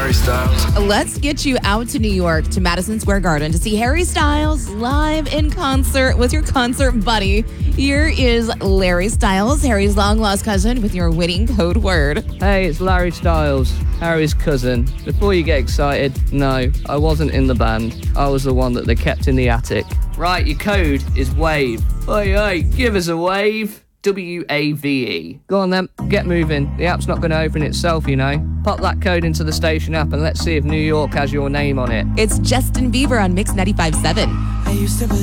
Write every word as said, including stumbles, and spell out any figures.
Harry Styles. Let's get you out to New York to Madison Square Garden to see Harry Styles live in concert with your concert buddy. Here is Larry Styles, Harry's long-lost cousin, with your winning code word. Hey, it's Larry Styles, Harry's cousin. Before you get excited, no, I wasn't in the band. I was the one that they kept in the attic. Right, your code is WAVE. Oi, oi, give us a wave. W A V E. Go on then, get moving. The app's not going to open itself, you know. Pop that code into the station app and let's see if New York has your name on it. It's Justin Bieber on Mix ninety-five point seven. I used to believe